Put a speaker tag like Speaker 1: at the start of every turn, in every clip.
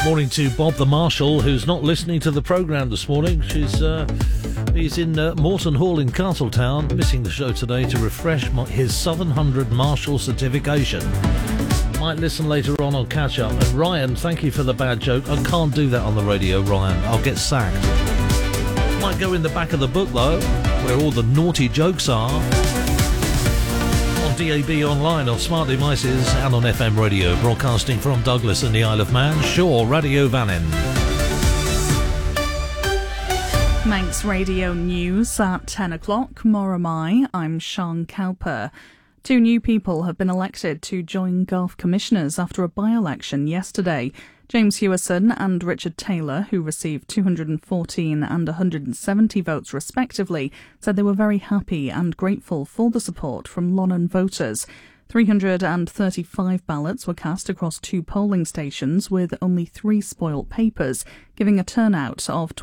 Speaker 1: Morning to Bob the Marshal, who's not listening to the programme this morning. He's in Morton Hall in Castletown, missing the show today to refresh his Southern 100 Marshal certification. Might listen later on catch up. And Ryan, thank you for the bad joke. I can't do that on the radio, Ryan. I'll get sacked. Might go in the back of the book though, where all the naughty jokes are. On DAB online, on smart devices and on FM radio, broadcasting from Douglas and the Isle of Man, Shaw Radio Vannin.
Speaker 2: Manx Radio News at 10 o'clock. Moramai, I'm Sean Cowper. 2 new people have been elected to join Garth Commissioners after a by-election yesterday. James Hewison and Richard Taylor, who received 214 and 170 votes respectively, said they were very happy and grateful for the support from Lonnan voters. 335 ballots were cast across 2 polling stations with only 3 spoilt papers, giving a turnout of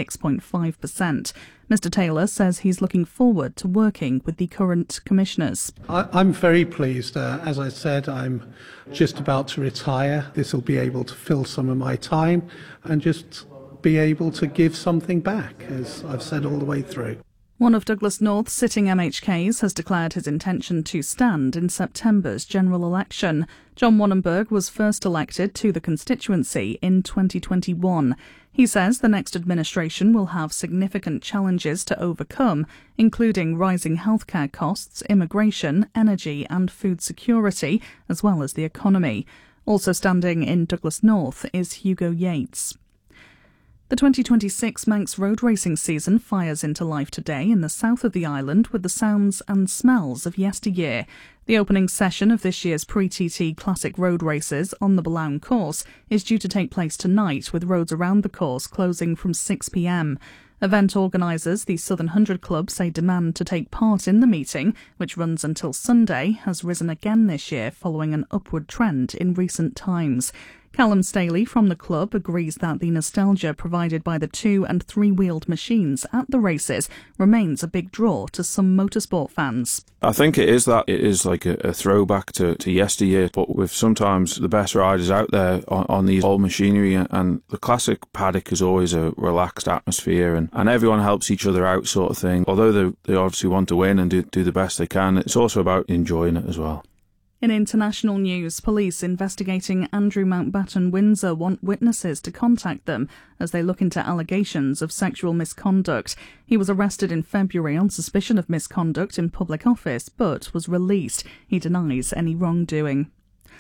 Speaker 2: 26.5%. Mr Taylor says he's looking forward to working with the current commissioners.
Speaker 3: I'm very pleased. As I said, I'm just about to retire. This will be able to fill some of my time and just be able to give something back, as I've said all the way through.
Speaker 2: One of Douglas North's sitting MHKs has declared his intention to stand in September's general election. John Wannenberg was first elected to the constituency in 2021. He says the next administration will have significant challenges to overcome, including rising healthcare costs, immigration, energy and food security, as well as the economy. Also standing in Douglas North is Hugo Yates. The 2026 Manx road racing season fires into life today in the south of the island with the sounds and smells of yesteryear. The opening session of this year's Pre-TT Classic Road Races on the Blount course is due to take place tonight, with roads around the course closing from 6 p.m. Event organisers, the Southern 100 Club, say demand to take part in the meeting, which runs until Sunday, has risen again this year following an upward trend in recent times. Callum Staley from the club agrees that the nostalgia provided by the 2- and 3-wheeled machines at the races remains a big draw to some motorsport fans.
Speaker 4: I think it is like a throwback to yesteryear, but with sometimes the best riders out there on these old machinery, and the classic paddock is always a relaxed atmosphere and everyone helps each other out sort of thing. Although they obviously want to win and do the best they can, it's also about enjoying it as well.
Speaker 2: In international news, police investigating Andrew Mountbatten Windsor want witnesses to contact them as they look into allegations of sexual misconduct. He was arrested in February on suspicion of misconduct in public office, but was released. He denies any wrongdoing.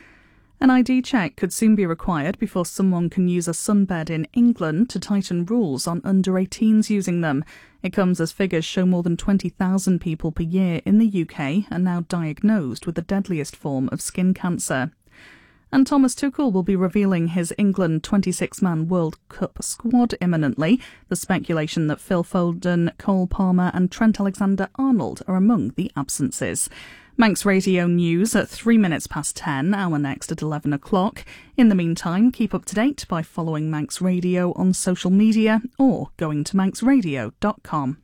Speaker 2: An ID check could soon be required before someone can use a sunbed in England to tighten rules on under-18s using them. It comes as figures show more than 20,000 people per year in the UK are now diagnosed with the deadliest form of skin cancer. And Thomas Tuchel will be revealing his England 26-man World Cup squad imminently. The speculation that Phil Foden, Cole Palmer and Trent Alexander-Arnold are among the absences. Manx Radio News at 3 minutes past 10, our next at 11 o'clock. In the meantime, keep up to date by following Manx Radio on social media or going to manxradio.com.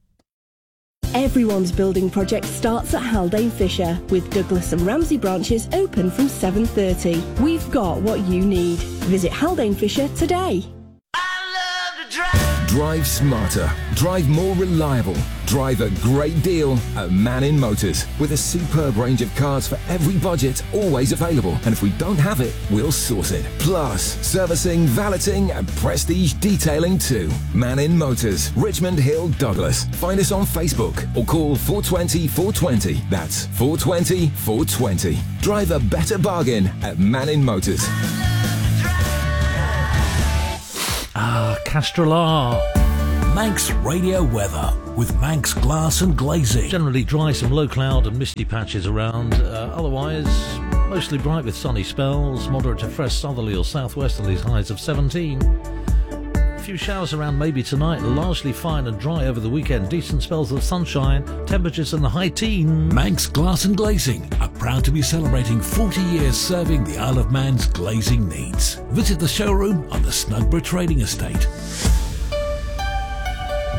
Speaker 5: Everyone's building project starts at Haldane Fisher, with Douglas and Ramsey branches open from 7:30. We've got what you need. Visit Haldane Fisher today.
Speaker 6: Drive smarter, drive more reliable, drive a great deal at Mannin Motors. With a superb range of cars for every budget, always available. And if we don't have it, we'll source it. Plus, servicing, valeting and prestige detailing too. Mannin Motors, Richmond Hill, Douglas. Find us on Facebook or call 420 420. That's 420 420. Drive a better bargain at Mannin Motors.
Speaker 1: Castralar.
Speaker 7: Manx Radio weather with Manx Glass and Glazing.
Speaker 1: Generally dry, some low cloud and misty patches around. Otherwise, mostly bright with sunny spells. Moderate to fresh southerly or southwesterlies, highs of 17. A few showers around maybe tonight. Largely fine and dry over the weekend. Decent spells of sunshine. Temperatures in the high teens.
Speaker 7: Manx Glass and Glazing are proud to be celebrating 40 years serving the Isle of Man's glazing needs. Visit the showroom on the Snugborough Trading Estate.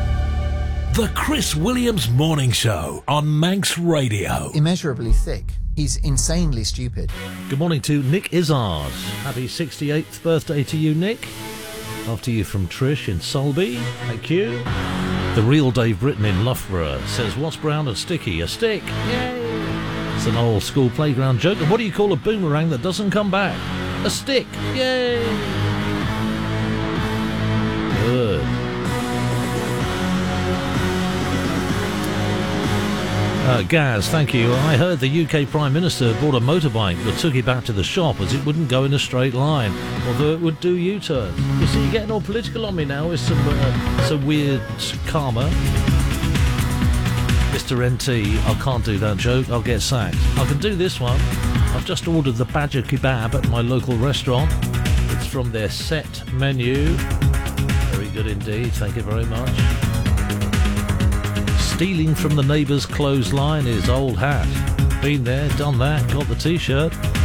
Speaker 7: The Chris Williams Morning Show on Manx Radio.
Speaker 8: Immeasurably thick, He's insanely stupid.
Speaker 1: Good morning to Nick Izzard. Happy 68th birthday to you, Nick. After you from Trish in Sulby. Thank you. The real Dave Britton in Loughborough says, what's brown and sticky? A stick. Yay! It's an old school playground joke. And what do you call a boomerang that doesn't come back? A stick. Yay! Good. Gaz, thank you. I heard the UK Prime Minister bought a motorbike but took it back to the shop as it wouldn't go in a straight line, although it would do U-turns. You see, you're getting all political on me now with some weird karma. Mr. NT, I can't do that joke, I'll get sacked. I can do this one. I've just ordered the Badger Kebab at my local restaurant. It's from their set menu. Very good indeed, thank you very much. Stealing from the neighbour's clothesline is old hat. Been there, done that, got the t-shirt.